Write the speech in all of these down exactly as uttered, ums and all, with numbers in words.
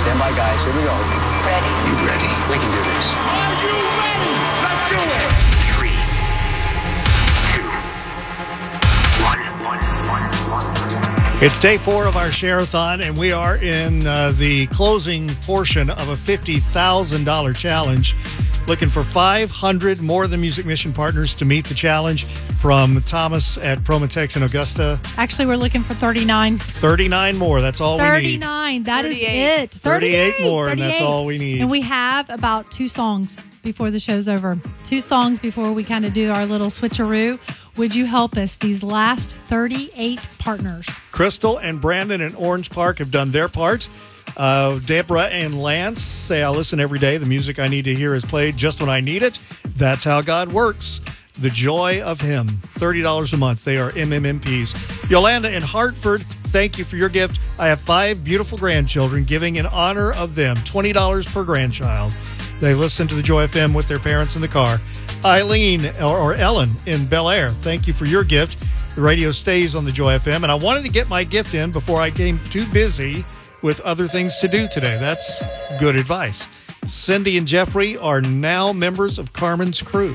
Stand by, guys. Here we go. Ready? You ready? We can do this. Are you ready? Let's do it! Three, two, one, one, one, one. It's day four of our Share-a-thon, and we are in uh, the closing portion of a fifty thousand dollars challenge. Looking for five hundred more Than Music Mission partners to meet the challenge from Thomas at Promotex in Augusta. Actually, we're looking for thirty-nine. thirty-nine more. That's all we need. thirty-nine. That is it. thirty-eight more, and that's all we need. And we have about two songs before the show's over. Two songs before we kind of do our little switcheroo. Would you help us, these last thirty-eight partners? Crystal and Brandon in Orange Park have done their part. Uh, Deborah and Lance say, I listen every day. The music I need to hear is played just when I need it. That's how God works. The joy of Him. thirty dollars a month. They are M M M Ps. Yolanda in Hartford, thank you for your gift. I have five beautiful grandchildren, giving in honor of them. twenty dollars per grandchild. They listen to the Joy F M with their parents in the car. Eileen or, or Ellen in Bel Air, thank you for your gift. The radio stays on the Joy F M, and I wanted to get my gift in before I came too busy with other things to do today. That's good advice. Cindy and Jeffrey are now members of Carmen's crew.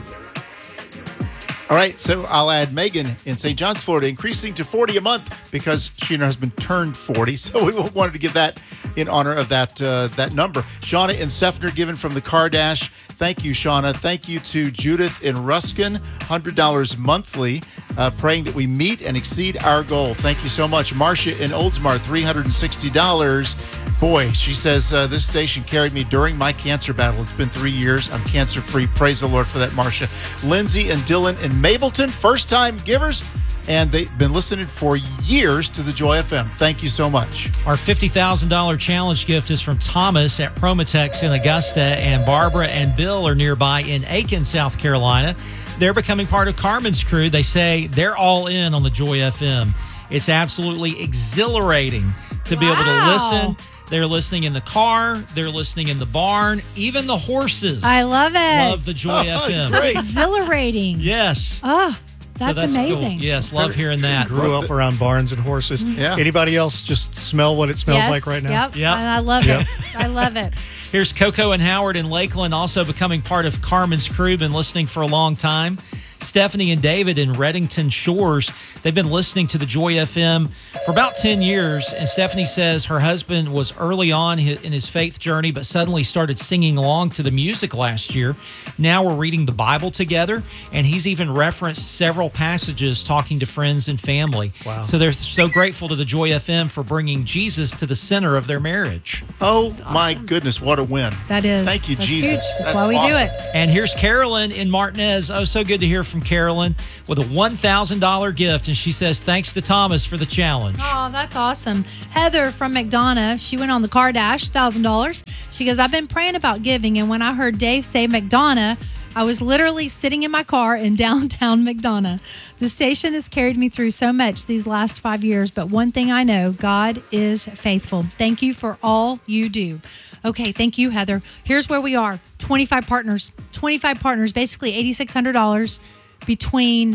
All right, so I'll add Megan in Saint John's, Florida, increasing to forty a month because she and her husband turned forty. So we wanted to give that in honor of that uh, that number. Shauna and Sefner given from the Car Dash. Thank you, Shauna. Thank you to Judith in Ruskin, one hundred dollars monthly, uh, praying that we meet and exceed our goal. Thank you so much. Marcia in Oldsmar, three hundred sixty dollars. Boy, she says, uh, this station carried me during my cancer battle. It's been three years. I'm cancer-free. Praise the Lord for that, Marcia. Lindsay and Dylan in Mableton, first-time givers, and they've been listening for years to the Joy F M. Thank you so much. Our fifty thousand dollars challenge gift is from Thomas at Promotex in Augusta, and Barbara and Bill are nearby in Aiken, South Carolina. They're becoming part of Carmen's crew. They say they're all in on the Joy F M. It's absolutely exhilarating to be wow. able to listen. They're listening in the car. They're listening in the barn. Even the horses. I love it. Love the Joy Oh, F M. great. Exhilarating. Yes. Oh, that's, so that's amazing. Cool. Yes, love hearing that. Grew up around barns and horses. Yeah. Anybody else just smell what it smells Yes, like right now? Yep. Yep. And I love Yep. it. I love it. Here's Coco and Howard in Lakeland, also becoming part of Carmen's crew. Been listening for a long time. Stephanie and David in Reddington Shores, they've been listening to the Joy F M for about ten years, and Stephanie says her husband was early on in his faith journey, but suddenly started singing along to the music last year. Now we're reading the Bible together, and he's even referenced several passages talking to friends and family. Wow. So they're so grateful to the Joy F M for bringing Jesus to the center of their marriage. Oh, my goodness, what a win. That is. Thank you, That's Jesus. huge. That's, That's why we awesome. do it. And here's Carolyn in Martinez. Oh, so good to hear from Carolyn with a one thousand dollars gift. And she says, thanks to Thomas for the challenge. Oh, that's awesome. Heather from McDonough, she went on the Car Dash, one thousand dollars. She goes, I've been praying about giving, and when I heard Dave say McDonough, I was literally sitting in my car in downtown McDonough. The station has carried me through so much these last five years, but one thing I know, God is faithful. Thank you for all you do. Okay, thank you, Heather. Here's where we are. twenty-five partners. twenty-five partners, basically eight thousand six hundred dollars between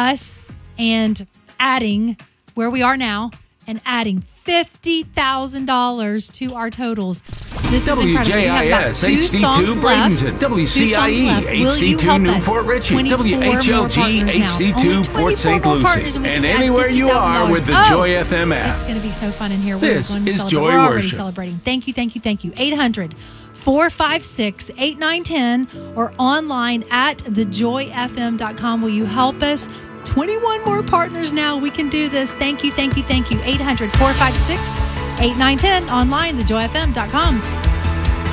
us and adding where we are now and adding fifty thousand dollars to our totals. This is incredible. W J I S H D two Bradenton, W C I E H D two Newport Richie, W H L G H D two Port Saint Lucie, and anywhere you are with the oh, Joy F M app. It's going to be so fun in here. This We're going to is celebrate. Joy We're already Worship. celebrating. Thank you, thank you, thank you. eight hundred, four five six, eight nine one zero or online at the joy f m dot com. Will you help us? twenty-one more partners now. We can do this. Thank you, thank you, thank you. eight hundred, four five six, eight nine one zero online, the joy f m dot com.